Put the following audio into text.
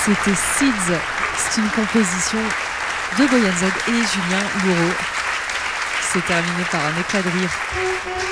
C'était Seeds, c'est une composition de Boyan Zod et Julien Louraud. C'est terminé par un éclat de rire.